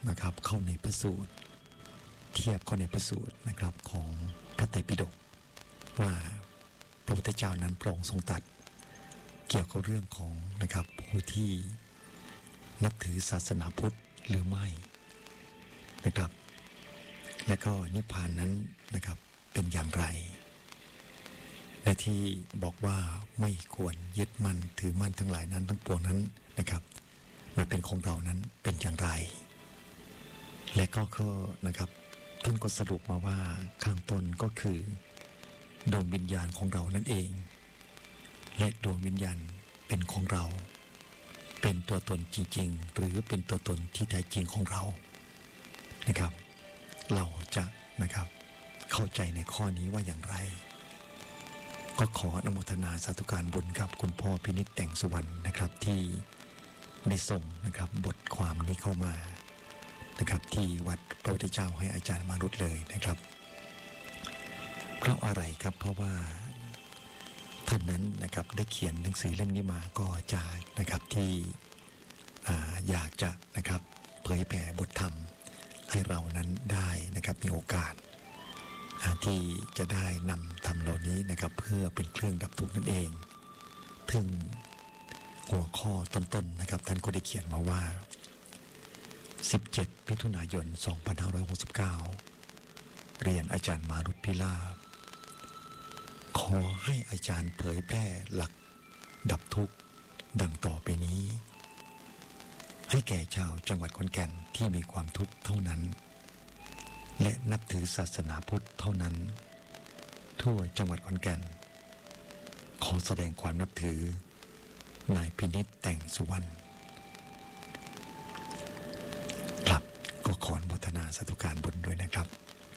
นะครับเข้าในพระสูตรเทียบเข้าในพระสูตรนะครับของพระไตรปิฎกว่าพระพุทธเจ้านั้นพระองค์ทรงตรัสเกี่ยวกับเรื่องของนะครับผู้ที่นับถือศาสนาพุทธหรือไม่นะครับและก็นิพพานนั้นนะครับเป็นอย่างไรและที่บอกว่าไม่ควรยึดมั่นถือมั่นทั้งหลายนั้นทั้งปวงนั้นนะครับมันเป็นของเรานั้นเป็นอย่างไรและก็นะครับท่านก็สรุปมาว่าข้างต้นก็คือดวงวิญญาณของเรานั่นเองและดวงวิญญาณเป็นของเราเป็นตัวตนจริงๆหรือเป็นตัวตนที่แท้จริงของเรานะครับเราจะนะครับเข้าใจในข้อนี้ว่าอย่างไรก็ขออนุโมทนาสาธุการบุญกับคุณพ่อพินิจแต่งสุวรรณนะครับที่ได้ส่งนะครับบทความนี้เข้ามานะครับที่วัดพระพุทธเจ้าให้อาจารย์มารุตเลยนะครับเพราะอะไรครับเพราะว่าท่านนั้นนะครับได้เขียนหนังสือเล่มนี้มาก็จากนะครับที่อยากจะนะครับเผยแผ่บทธรรมให้เรานั้นได้นะครับมีโอกาสที่จะได้นำธรรมเหล่านี้นะครับเพื่อเป็นเครื่องดับทุกข์นั่นเองถึงหัวข้อต้นๆนะครับท่านก็ได้เขียนมาว่า17 มิถุนายน 2569 เรียนอาจารย์มารุตพิลาภขอให้อาจารย์เผยแพร่หลักดับทุกข์ดังต่อไปนี้ให้แก่ชาวจังหวัดขอนแก่นที่มีความทุกข์เท่านั้นและนับถือศาสนาพุทธเท่านั้นทั่วจังหวัดขอนแก่นขอแสดงความนับถือนายพินิจแต่งสุวรรณครับก็ขออนุโมทนาสาธุการบุญด้วยนะครับ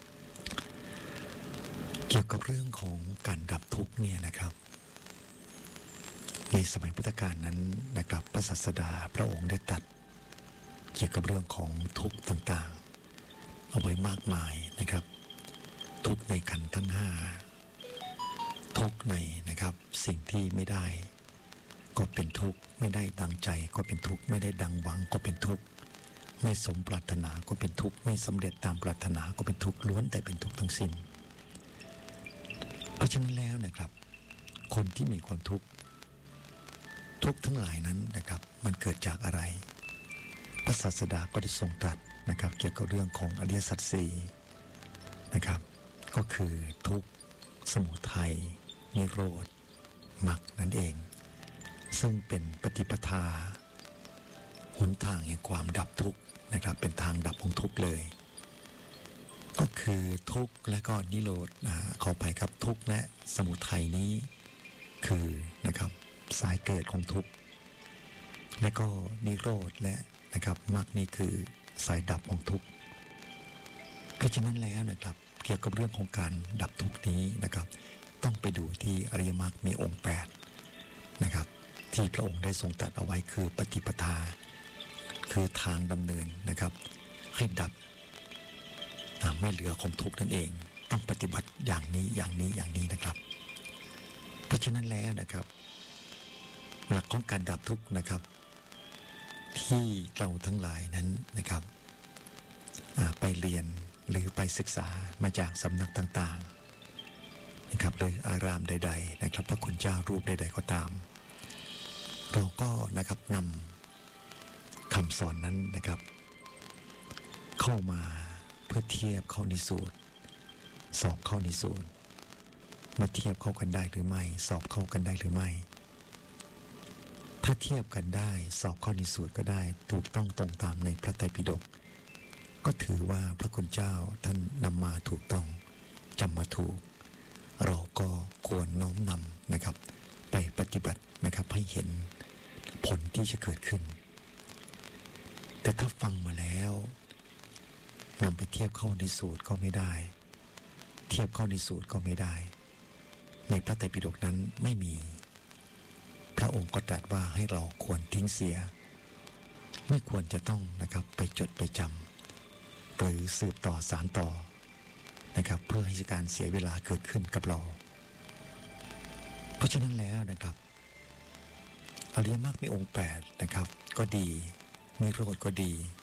เกี่ยวกับเรื่องของการดับทุกข์เนี่ยนะครับในสมัยพุทธกาลนั้นนะครับพระศาสดาพระองค์ได้ตรัสเกี่ยวกับเรื่องของทุกข์ต่างๆเอาไว้มากมายนะครับทุกข์ในขันธ์ทั้งห้าทุกข์ในนะครับสิ่งที่ไม่ได้ก็เป็นทุกข์ไม่ได้ดังใจก็เป็นทุกข์ไม่ได้ดังหวังก็เป็นทุกข์ไม่สมปรารถนาก็เป็นทุกข์ไม่สำเร็จตามปรารถนาก็เป็นทุกข์ล้วนแต่เป็นทุกข์ทั้งสิ้นเพราะฉะนั้นแล้วนะครับคนที่มีความทุกข์ทั้งหลายนั้นนะครับมันเกิดจากอะไรพระศาสดาก็ได้ทรงตรัสนะครับเกี่ยวกับเรื่องของอริยสัจสี่นะครับก็คือทุกข์สมุทัยนิโรธมรรคนั่นเองซึ่งเป็นปฏิปทาหนทางแห่งความดับทุกข์นะครับเป็นทางดับของทุกข์เลยก็คือทุกข์และก็นิโรธขอไปครับทุกข์และสมุทัยนี้คือนะครับสายเกิดของทุกข์และก็นิโรธและนะครับมรรคนี่คือสายดับของทุกข์เพราะฉะนั้นแล้วนะครับเกี่ยวกับเรื่องของการดับทุกข์นี้นะครับต้องไปดูที่อริยมรรคมีองค์8นะครับที่พระองค์ได้ทรงตรัสเอาไว้คือปฏิปทาคือทางดำเนินนะครับให้ดับไม่เหลือของทุกข์นั่นเองต้องปฏิบัติอย่างนี้อย่างนี้อย่างนี้นะครับเพราะฉะนั้นแล้วนะครับหลักของการดับทุกข์นะครับที่เราทั้งหลายนั้นนะครับไปเรียนหรือไปศึกษามาจากสำนักต่างๆนะครับหรืออารามใดๆนะครับพระคุณเจ้ารูปใดๆก็ตามเราก็นะครับนำคำสอนนั้นนะครับเข้ามาเพื่อเทียบเข้าในสูตรสอบเข้าในสูตรมาเทียบเข้ากันได้หรือไม่สอบเข้ากันได้หรือไม่ถ้าเทียบกันได้สอบเข้าในสูตรก็ได้ถูกต้องตรงตามในพระไตรปิฎกก็ถือว่าพระคุณเจ้าท่านนำมาถูกต้องจำมาถูกเราก็ควรน้อมนำนะครับไปปฏิบัตินะครับให้เห็นผลที่จะเกิดขึ้นแต่ถ้าฟังมาแล้วนำไปเทียบเข้าในสูตรก็ไม่ได้เทียบเข้าในสูตรก็ไม่ได้ในพระไตรปิฎกนั้นไม่มีพระองค์ก็ตรัสว่าให้เราควรทิ้งเสียไม่ควรจะต้องนะครับไปจดไปจำหรือสืบต่อสานต่อนะครับเพื่อให้การเสียเวลาเกิดขึ้นกับเราเพราะฉะนั้นแล้วนะครับอริยมรรคมีองค์8นะครับก็ดีนิโรธก็ดี